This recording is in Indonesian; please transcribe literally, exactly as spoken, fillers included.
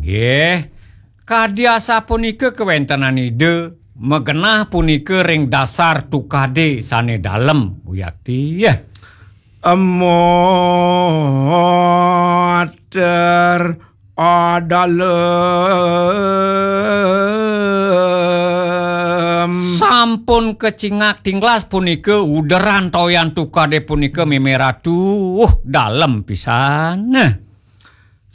Nggih. Kadiasa punika kewentanan ide megenah punika ring dasar tukade sane dalem Buyakti ya. Emoter adalem. Sampun kecingak tinglas punika uderan toyan tukade punika memeratuh dalem pisan.